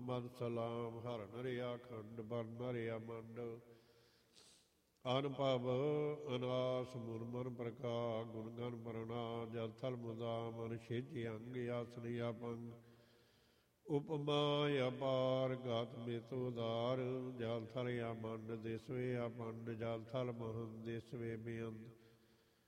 ਮਦ ਸਲਾਮ ਹਰ ਨਰਿਆ ਖੰਡ ਬਰ ਨਰਿਆ ਮੰਡ ਅਨੁਭਵ ਅਨਾਸ ਮੁਰਮਰ ਪ੍ਰਕਾ ਗੁਣ ਗਨ ਪਰਣਾ ਜਲ ਥਲ ਮੁਦਾ ਮਨ ਛੇਜੀ ਅੰਗ ਆਸਨ ਆਪੰਗ ਉਪਮਾ ਅਪਾਰ ਗਾਤ ਮਿਤ ਉਦਾਰ ਜਲ ਥਲ ਆ ਮੰਡ ਦੇਸਵੇ ਆ ਪੰਡ ਜਲ ਥਲ ਮਹਨ ਦੇਸਵੇ ਬੇਅੰਤ